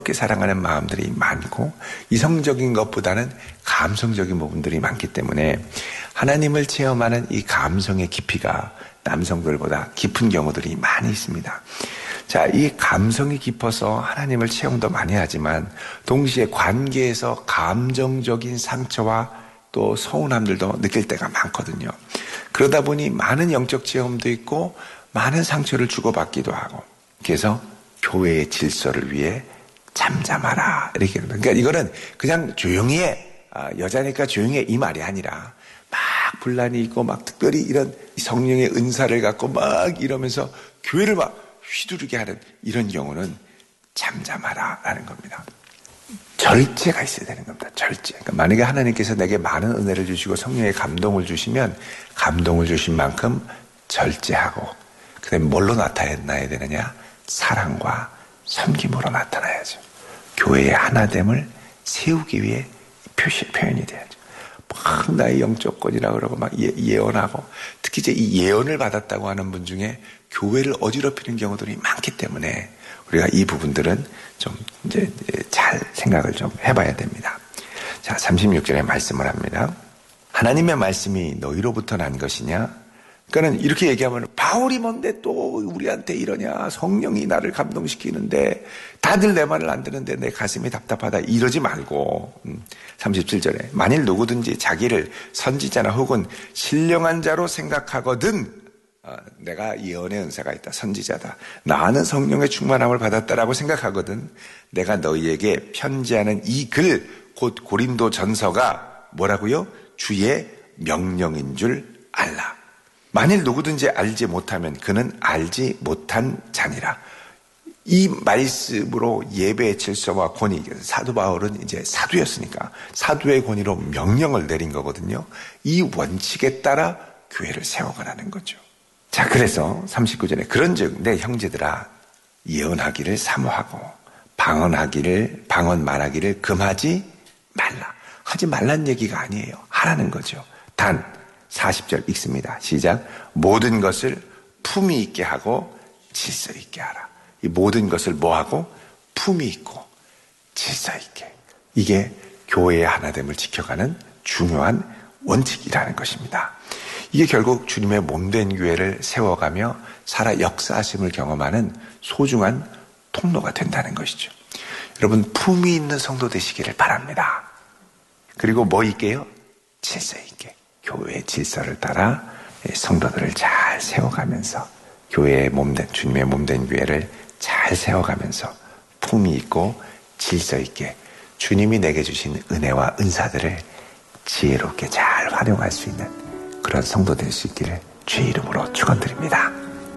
사랑하는 마음들이 많고 이성적인 것보다는 감성적인 부분들이 많기 때문에 하나님을 체험하는 이 감성의 깊이가 남성들보다 깊은 경우들이 많이 있습니다. 자, 이 감성이 깊어서 하나님을 체험도 많이 하지만 동시에 관계에서 감정적인 상처와 또 서운함들도 느낄 때가 많거든요. 그러다 보니 많은 영적 체험도 있고 많은 상처를 주고받기도 하고, 그래서 교회의 질서를 위해 잠잠하라 이렇게. 그러니까 이거는 그냥 조용히 해, 여자니까 조용히 해 이 말이 아니라 막 분란이 있고 막 특별히 이런 성령의 은사를 갖고 막 이러면서 교회를 막 휘두르게 하는 이런 경우는 잠잠하라라는 겁니다. 절제가 있어야 되는 겁니다. 절제. 그러니까 만약에 하나님께서 내게 많은 은혜를 주시고 성령의 감동을 주시면 감동을 주신 만큼 절제하고, 그다음에 뭘로 나타나야 되느냐? 사랑과 섬김으로 나타나야죠. 교회의 하나됨을 세우기 위해 표현이 돼야죠. 막 나의 영적 권이라고 그러고 막 예언하고, 특히 이제 이 예언을 받았다고 하는 분 중에 교회를 어지럽히는 경우들이 많기 때문에 우리가 이 부분들은 좀 이제 잘 생각을 좀 해봐야 됩니다. 자, 36절에 말씀을 합니다. 하나님의 말씀이 너희로부터 난 것이냐? 그러니까는 이렇게 얘기하면 바울이 뭔데 또 우리한테 이러냐? 성령이 나를 감동시키는데 다들 내 말을 안 듣는데 내 가슴이 답답하다 이러지 말고, 37절에 만일 누구든지 자기를 선지자나 혹은 신령한 자로 생각하거든, 내가 예언의 은사가 있다, 선지자다, 나는 성령의 충만함을 받았다라고 생각하거든, 내가 너희에게 편지하는 이 글 곧 고린도 전서가 뭐라고요? 주의 명령인 줄 알라. 만일 누구든지 알지 못하면 그는 알지 못한 자니라. 이 말씀으로 예배의 질서와 권위, 사도 바울은 이제 사도였으니까 사도의 권위로 명령을 내린 거거든요. 이 원칙에 따라 교회를 세워가라는 거죠. 자, 그래서 39절에 그런즉 내 형제들아 예언하기를 사모하고 방언 말하기를 금하지 말라. 하지 말란 얘기가 아니에요. 하라는 거죠. 단 40절 읽습니다. 시작. 모든 것을 품위 있게 하고 질서 있게 하라. 이 모든 것을 뭐하고? 품위 있고 질서 있게. 이게 교회의 하나됨을 지켜가는 중요한 원칙이라는 것입니다. 이게 결국 주님의 몸된 교회를 세워가며 살아 역사하심을 경험하는 소중한 통로가 된다는 것이죠. 여러분, 품위 있는 성도 되시기를 바랍니다. 그리고 뭐 있게요? 질서 있게. 교회의 질서를 따라 성도들을 잘 세워가면서 교회의 몸된, 주님의 몸된 교회를 잘 세워가면서 품위 있고 질서 있게 주님이 내게 주신 은혜와 은사들을 지혜롭게 잘 활용할 수 있는 그런 성도 될 수 있기를 주의 이름으로 축원드립니다.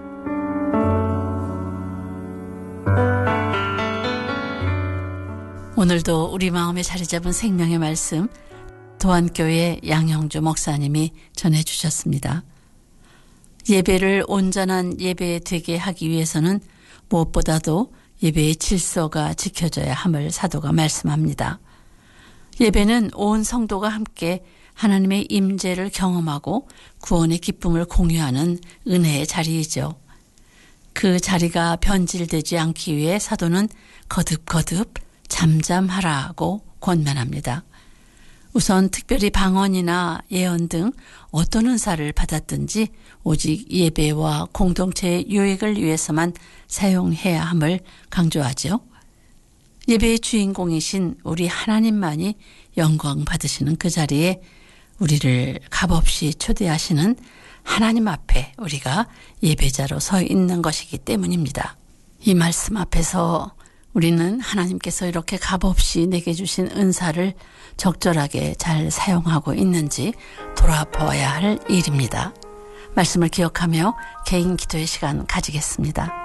오늘도 우리 마음에 자리 잡은 생명의 말씀 도안교회 양형주 목사님이 전해주셨습니다. 예배를 온전한 예배 되게 하기 위해서는 무엇보다도 예배의 질서가 지켜져야 함을 사도가 말씀합니다. 예배는 온 성도가 함께 하나님의 임재를 경험하고 구원의 기쁨을 공유하는 은혜의 자리이죠. 그 자리가 변질되지 않기 위해 사도는 거듭거듭 잠잠하라고 권면합니다. 우선 특별히 방언이나 예언 등 어떤 은사를 받았든지 오직 예배와 공동체의 유익을 위해서만 사용해야 함을 강조하죠. 예배의 주인공이신 우리 하나님만이 영광 받으시는 그 자리에 우리를 값없이 초대하시는 하나님 앞에 우리가 예배자로 서 있는 것이기 때문입니다. 이 말씀 앞에서 우리는 하나님께서 이렇게 값없이 내게 주신 은사를 적절하게 잘 사용하고 있는지 돌아보아야 할 일입니다. 말씀을 기억하며 개인 기도의 시간 가지겠습니다.